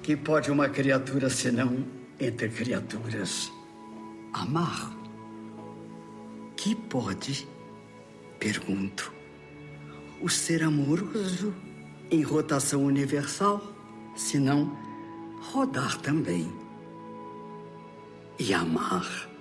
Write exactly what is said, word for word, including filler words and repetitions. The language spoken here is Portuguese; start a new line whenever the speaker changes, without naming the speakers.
Que pode uma criatura senão entre criaturas amar? Que pode, pergunto, o ser amoroso em rotação universal, senão rodar também? E amar